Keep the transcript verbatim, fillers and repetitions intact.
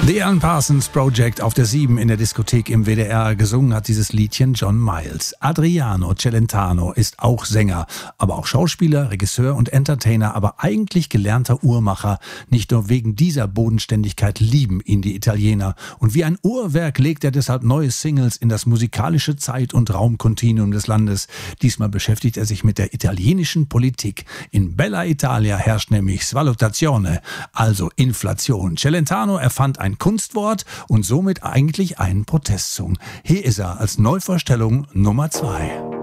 The Alan Parsons Project auf der sieben in der Diskothek im W D R. Gesungen hat dieses Liedchen John Miles. Adriano Celentano ist auch Sänger, aber auch Schauspieler, Regisseur und Entertainer, aber eigentlich gelernter Uhrmacher. Nicht nur wegen dieser Bodenständigkeit lieben ihn die Italiener. Und wie ein Uhrwerk legt er deshalb neue Singles in das musikalische Zeit- und Raumkontinuum des Landes. Diesmal beschäftigt er sich mit der italienischen Politik. In Bella Italia herrscht nämlich Svalutazione, also Inflation. Celentano erfand ein Kunstwort und somit eigentlich einen Protestsong. Hier ist er als Neuvorstellung Nummer zwei.